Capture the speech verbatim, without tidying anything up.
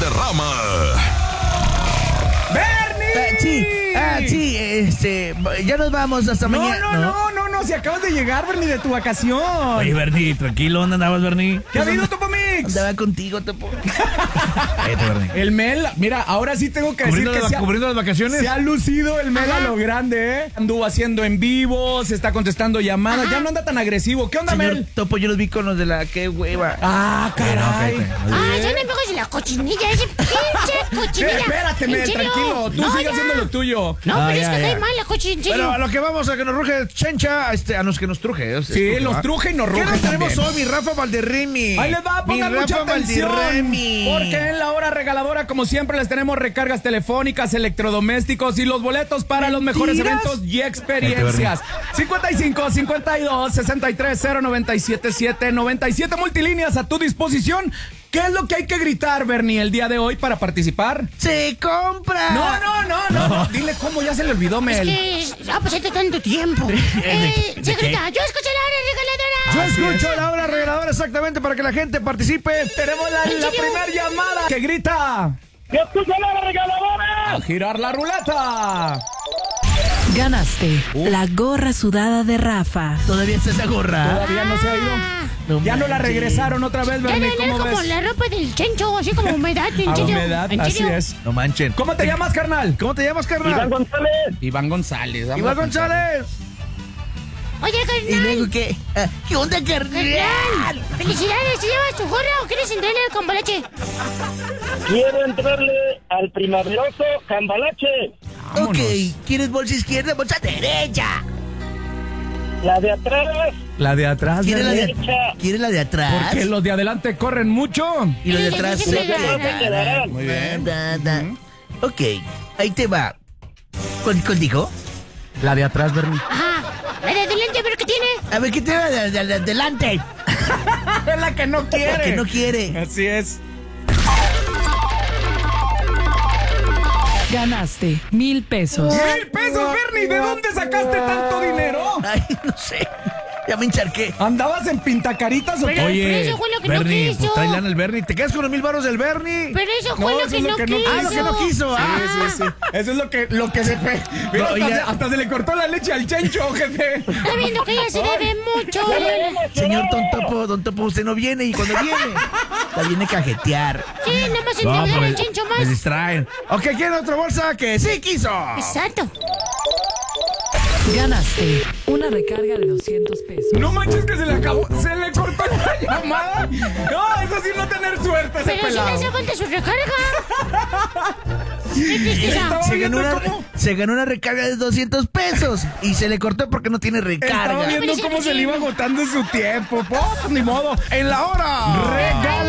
Valderrama. ¡Bernie! Ah, sí, ah, sí, este, ya nos vamos hasta No, mañana. no, no, no, no, si acabas de llegar, Bernie, de tu vacación. Oye, Bernie, tranquilo, ¿dónde andabas, Bernie? ¿Qué ha habido, Topomix? Andaba contigo, Topo. Cállate, Bernie. El Mel, mira, ahora sí tengo que decir ¿Cubriendo, que las, se ha, ¿Cubriendo las vacaciones? se ha lucido el Mel a lo grande, ¿eh? Anduvo haciendo en vivo, se está contestando llamadas, ya no anda tan agresivo. ¿Qué onda, Señor Mel? Topo, yo los vi con los de la qué hueva. Ah, caray. cállate. Ah, son amigos de la cochinilla, ese pinche Eh, cochinilla. espérate, ¿En Mel, serio? tranquilo, tú No, sigue ya. haciendo lo tuyo. No, Ah, pero ya, es que ya. cae mal la cochinilla, en serio. Pero a lo que vamos a que nos ruge Chencha, este, a los que nos truje. es- es Sí, truje, los ¿va? truje y nos ¿Qué ruge nos tenemos también. hoy, mi Rafa Valderrimi? Ahí les va, mi pongan mucha Rafa atención. Valderrami. Porque en la hora regaladora, como siempre, les tenemos recargas telefónicas, electrodomésticos y los boletos para los mejores eventos y experiencias. cincuenta y cinco, cincuenta y dos, sesenta y tres, cero, noventa y siete, siete, noventa y siete multilíneas a tu disposición. ¿Qué es lo que hay que gritar, Bernie, el día de hoy para participar? ¡Se compra! No, no, no, no, no. Dile cómo ya se le olvidó, Es Mel. que ha pasado tanto tiempo. Eh, se grita, yo escucho la hora regaladora. Yo Así escucho es. la hora regaladora exactamente para que la gente participe. Tenemos la, ¿En la serio? primera llamada que grita. ¡Yo escucho la hora regaladora! A girar la ruleta. Ganaste la gorra sudada de Rafa. Todavía está esa gorra. Todavía no se ha ido. No Ya no la manches. regresaron otra vez, Ya Bernie. no ¿Cómo como ves? la ropa del chencho, así como humedad, en A serio. humedad, ¿En así serio? es. No manchen. ¿Cómo te llamas, carnal? ¿Cómo te llamas, carnal? Iván González. Iván González. vamos Iván a pensar. González. Oye, ¿Y carnal. luego qué? Ah, ¿Qué onda, carnal? Carnal, felicidades, ¿te llevas tu gorra o quieres entrarle al cambalache? Quiero entrarle al primaveroso Cambalache. Vámonos. Ok, ¿quieres bolsa izquierda, bolsa derecha? La de atrás. La de atrás, ¿Quieres la de, Derecha. ¿quieres la de atrás? Porque los de adelante corren mucho. Y los de Sí, atrás. sí, sí, Los de atrás se quedarán. Muy bien. Da, da. Ok, ahí te va. ¿Cuál, cuál dijo? La de atrás, Bernie. Ajá. La de adelante, ¿pero qué tiene? A ver, ¿qué te va de, de- de- adelante? Es la que no quiere. Que no quiere. Así es. Ganaste mil pesos. ¡Mil pesos, Bernie! ¿De dónde sacaste tanto dinero? Ay, no sé. Ya me encharqué. ¿Andabas en pintacaritas o Pero- qué? Pero eso fue lo que no Bernie, quiso. pues trae lana el Bernie. ¿Te quedas con los mil baros del Bernie? Pero eso fue No, lo, eso que es lo no que no quiso. quiso. Ah, lo que no quiso. Ah, Sí, sí, sí. Eso es lo que, lo que se fue. Mira, No, hasta, oiga. se, hasta se le cortó la leche al chencho, jefe. Está viendo que ella se debe mucho. Señor Don Topo, Don Topo, usted no viene y cuando viene, la viene a cajetear. Sí, nada más No, endeudar pues, al chencho me más. distraen. Ok, ¿quieren otra bolsa? Que sí quiso. Exacto. Ganaste una recarga de doscientos pesos. No manches que se le acabó, se le cortó la llamada. No, eso sí no tener suerte ese Pero si le pelado. hace falta su recarga. ¿Qué tristeza? Estaba Se ganó, viendo una, cómo, se ganó una recarga de doscientos pesos y se le cortó porque no tiene estaba recarga. viendo cómo se le iba agotando su tiempo. Pues, ni modo. En la hora. Regala.